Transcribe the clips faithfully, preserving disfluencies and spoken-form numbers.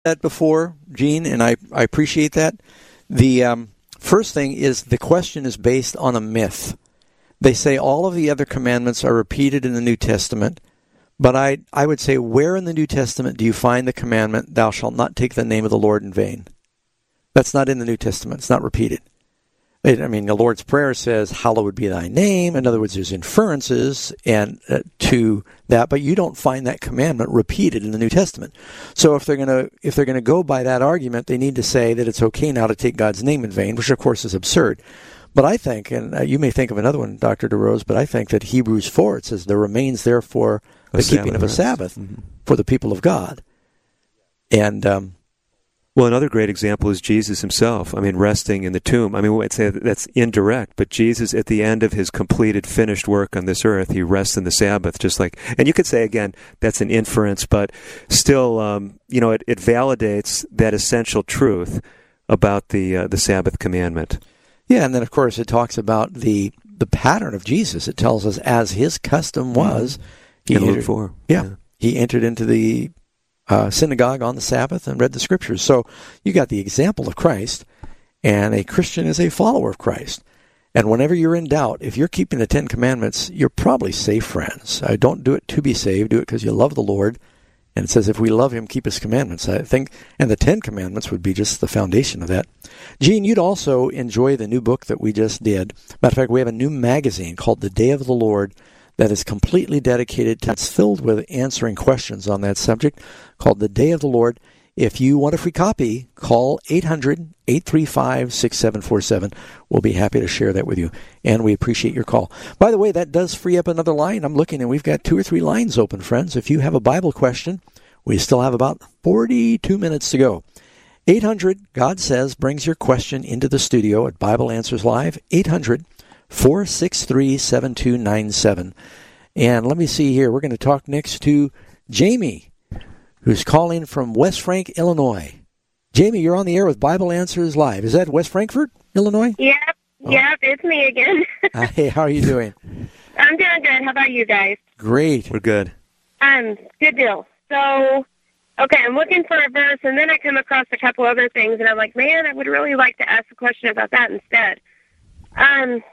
that before, Gene, and I, I appreciate that. The um, first thing is the question is based on a myth. They say all of the other commandments are repeated in the New Testament, but I, I would say, where in the New Testament do you find the commandment, thou shalt not take the name of the Lord in vain? That's not in the New Testament. It's not repeated. It, I mean, the Lord's Prayer says, hallowed be thy name. In other words, there's inferences and uh, to that, but you don't find that commandment repeated in the New Testament. So if they're going to if they're going to go by that argument, they need to say that it's okay now to take God's name in vain, which of course is absurd. But I think, and uh, you may think of another one, Doctor DeRose, but I think that Hebrews four, it says, there remains therefore the a keeping of a Sabbath mm-hmm. for the people of God. And um well, another great example is Jesus himself. I mean, resting in the tomb. I mean, I'd say that's indirect, but Jesus, at the end of his completed, finished work on this earth, he rests in the Sabbath, just like, and you could say, again, that's an inference, but still, um, you know, it, it validates that essential truth about the uh, the Sabbath commandment. Yeah, and then, of course, it talks about the the pattern of Jesus. It tells us, as his custom was, he in Luke entered, four. Yeah, yeah, he entered into the Uh, synagogue on the Sabbath and read the Scriptures. So you got the example of Christ, and a Christian is a follower of Christ. And whenever you're in doubt, if you're keeping the Ten Commandments, you're probably safe, friends. Uh, don't do it to be saved. Do it because you love the Lord. And it says, if we love him, keep his commandments. I think, and the Ten Commandments would be just the foundation of that. Gene, you'd also enjoy the new book that we just did. Matter of fact, we have a new magazine called The Day of the Lord that is completely dedicated to, it's filled with answering questions on that subject, called The Day of the Lord. If you want a free copy, call eight hundred, eight three five, six seven four seven. We'll be happy to share that with you, and we appreciate your call. By the way, that does free up another line. I'm looking, and we've got two or three lines open, friends. If you have a Bible question, we still have about forty-two minutes to go. eight hundred, God Says, brings your question into the studio at Bible Answers Live, eight hundred, four six three, seven two nine seven. And let me see here. We're going to talk next to Jamie, who's calling from West Frank, Illinois. Jamie, you're on the air with Bible Answers Live. Is that West Frankfort, Illinois? Yep, oh. yep, it's me again. uh, hey, how are you doing? I'm doing good. How about you guys? Great. We're good. Um, good deal. So, okay, I'm looking for a verse, and then I come across a couple other things, and I'm like, man, I would really like to ask a question about that instead. Um,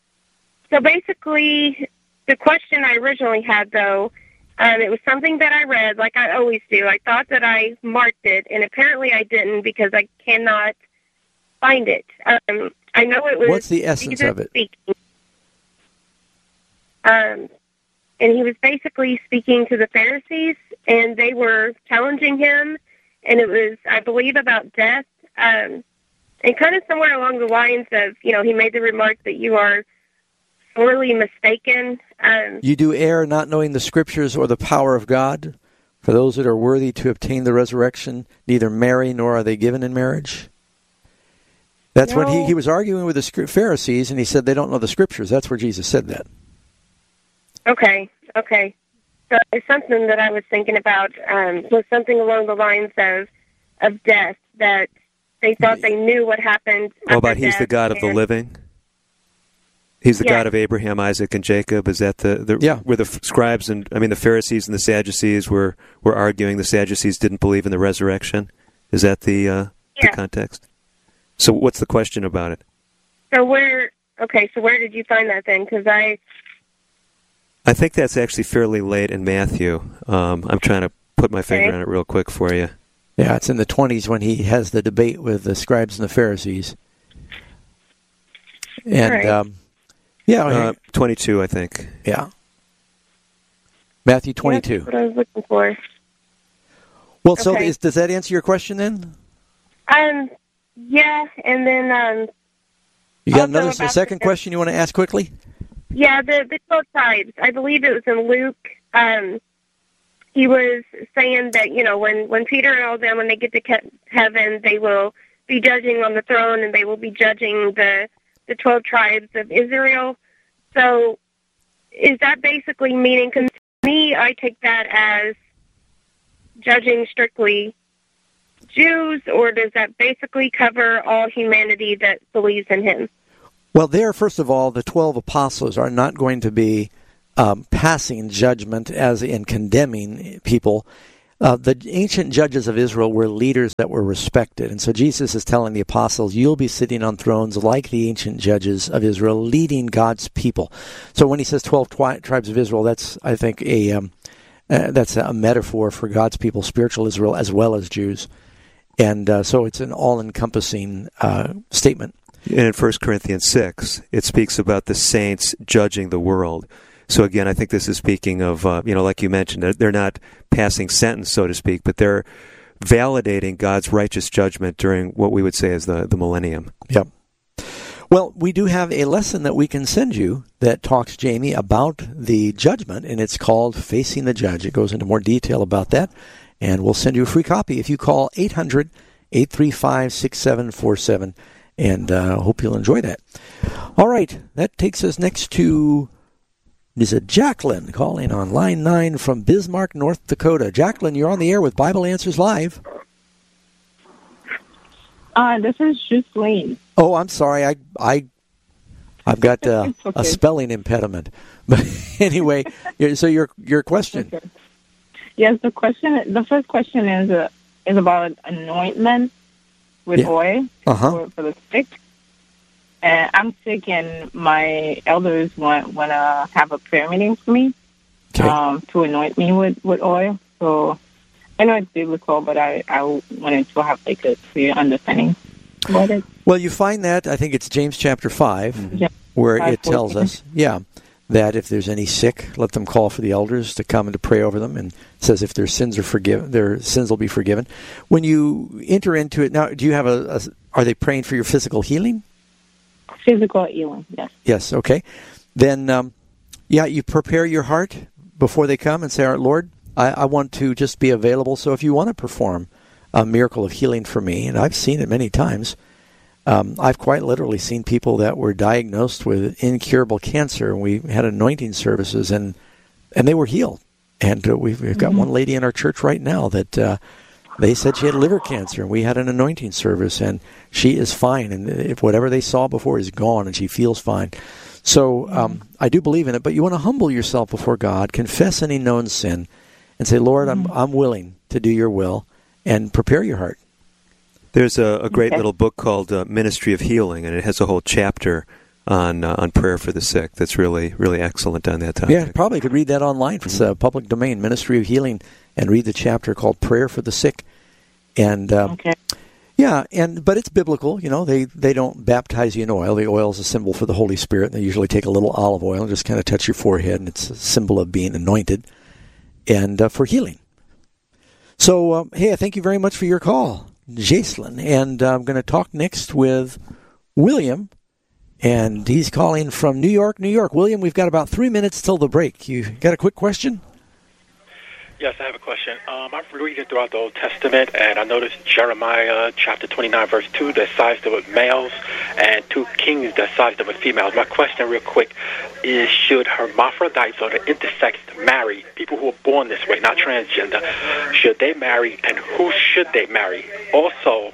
so basically, the question I originally had, though, Um, it was something that I read, like I always do. I thought that I marked it, and apparently I didn't because I cannot find it. Um, I know it was... What's the essence Jesus of it? Speaking. Um, and he was basically speaking to the Pharisees, and they were challenging him, and it was, I believe, about death. Um, and kind of somewhere along the lines of, you know, he made the remark that you are sorely mistaken. Um, you do err not knowing the Scriptures or the power of God. For those that are worthy to obtain the resurrection, neither marry nor are they given in marriage. That's no. when he, he was arguing with the Pharisees, and he said they don't know the Scriptures. That's where Jesus said that. Okay, okay. So it's something that I was thinking about um, was something along the lines of of death, that they thought they knew what happened. Oh, about he's the God of the living? He's the yeah. God of Abraham, Isaac, and Jacob. Is that the, the yeah. where the scribes and, I mean, the Pharisees and the Sadducees were, were arguing the Sadducees didn't believe in the resurrection? Is that the, uh, yeah. the context? So what's the question about it? So where, okay, so where did you find that then? Because I... I think that's actually fairly late in Matthew. Um, I'm trying to put my finger okay. on it real quick for you. Yeah, it's in the twenties when he has the debate with the scribes and the Pharisees. And, right. um, yeah. Uh, twenty-two, I think. Yeah. Matthew twenty-two. That's what I was looking for. Well, so okay. is, does that answer your question then? Um, yeah, and then... Um, you got another a second the, question you want to ask quickly? Yeah, the, the twelve tribes. I believe it was in Luke. Um, he was saying that, you know, when, when Peter and all them, when they get to ke- heaven, they will be judging on the throne, and they will be judging the, the twelve tribes of Israel. So is that basically meaning, because to me, I take that as judging strictly Jews, or does that basically cover all humanity that believes in him? Well, there, first of all, the twelve apostles are not going to be um, passing judgment as in condemning people. Uh, the ancient judges of Israel were leaders that were respected. And so Jesus is telling the apostles, you'll be sitting on thrones like the ancient judges of Israel, leading God's people. So when he says twelve twi- tribes of Israel, that's, I think, a um, uh, that's a metaphor for God's people, spiritual Israel, as well as Jews. And uh, so it's an all-encompassing uh, statement. And in First Corinthians six, it speaks about the saints judging the world. So again, I think this is speaking of, uh, you know, like you mentioned, they're not passing sentence, so to speak, but they're validating God's righteous judgment during what we would say is the, the millennium. Yep. Well, we do have a lesson that we can send you that talks, Jamie, about the judgment, and it's called Facing the Judge. It goes into more detail about that, and we'll send you a free copy if you call eight hundred, eight three five, six seven four seven, and I uh, hope you'll enjoy that. All right, that takes us next to... Is it Jacqueline calling on line nine from Bismarck, North Dakota? Jacqueline, you're on the air with Bible Answers Live. Uh, this is Justine. Oh, I'm sorry. I, I, I've got uh, okay. a spelling impediment. But anyway, so your your question. Okay. Yes, the question. The first question is uh, is about anointment with yeah. oil uh-huh. for, for the sick. And I'm sick, and my elders want want to have a prayer meeting for me okay. um, to anoint me with, with oil. So I know it's biblical, but I, I wanted to have like a clear understanding about it. Well, you find that, I think it's James chapter five, mm-hmm. where five, it tells fourteen. Us, yeah, that if there's any sick, let them call for the elders to come and to pray over them. And it says if their sins are forgiven, their sins will be forgiven. When you enter into it, now, do you have a, a are they praying for your physical healing? Physical healing, yes. Yes, okay. Then, um, yeah, you prepare your heart before they come and say, all right, Lord, I, I want to just be available. So if you want to perform a miracle of healing for me, and I've seen it many times, um, I've quite literally seen people that were diagnosed with incurable cancer, and we had anointing services, and and they were healed. And uh, we've, we've got mm-hmm. one lady in our church right now that... Uh, They said she had liver cancer, and we had an anointing service, and she is fine. And if whatever they saw before is gone, and she feels fine. So um, I do believe in it, but you want to humble yourself before God, confess any known sin, and say, Lord, I'm I'm willing to do your will, and prepare your heart. There's a, a great okay. little book called uh, Ministry of Healing, and it has a whole chapter on uh, on prayer for the sick that's really, really excellent on that topic. Yeah, probably could read that online. It's a public domain, Ministry of Healing, and read the chapter called Prayer for the Sick. And um, okay. yeah, and but it's biblical. You know, they, they don't baptize you in oil. The oil is a symbol for the Holy Spirit. They usually take a little olive oil and just kind of touch your forehead, and it's a symbol of being anointed and uh, for healing. So, um, hey, I thank you very much for your call, Jacelyn. And uh, I'm going to talk next with William, and he's calling from New York, New York. William, we've got about three minutes till the break. You got a quick question? Yes, I have a question. Um, I'm reading throughout the Old Testament, and I noticed Jeremiah chapter twenty-nine, verse two, that sized it with males, and two kings that sized it with females. My question real quick is, should hermaphrodites or the intersex marry, people who are born this way, not transgender, should they marry, and who should they marry? Also,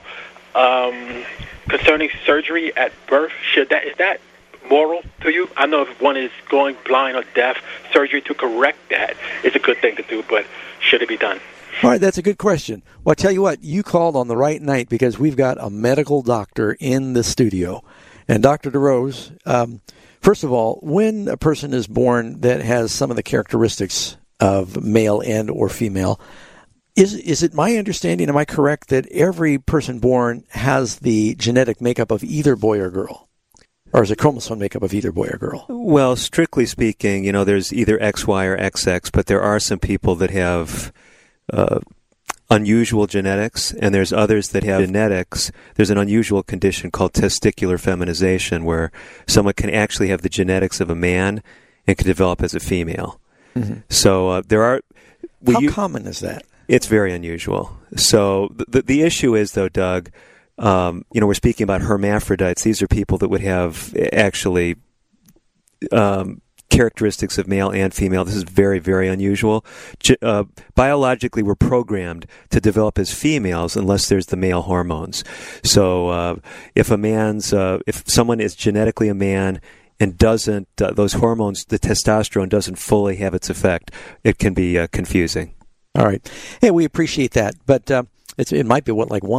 um, concerning surgery at birth, should that is that moral to you? I know if one is going blind or deaf, surgery to correct that is a good thing to do, but should it be done? All right, that's a good question. Well, I tell you what, you called on the right night because we've got a medical doctor in the studio. And Doctor DeRose, um, first of all, when a person is born that has some of the characteristics of male and or female, is is it my understanding, am I correct, that every person born has the genetic makeup of either boy or girl? Or is it chromosome makeup of either boy or girl? Well, strictly speaking, you know, there's either X Y or X X, but there are some people that have uh, unusual genetics, and there's others that have genetics. There's an unusual condition called testicular feminization, where someone can actually have the genetics of a man and can develop as a female. Mm-hmm. So uh, there are... How you, common is that? It's very unusual. So the, the issue is, though, Doug... Um, you know, we're speaking about hermaphrodites. These are people that would have actually um, characteristics of male and female. This is very, very unusual. Ge- uh, biologically, we're programmed to develop as females unless there's the male hormones. So, uh, if a man's, uh, if someone is genetically a man and doesn't, uh, those hormones, the testosterone doesn't fully have its effect, it can be uh, confusing. All right. Hey, we appreciate that. But uh, it's, it might be, what, like one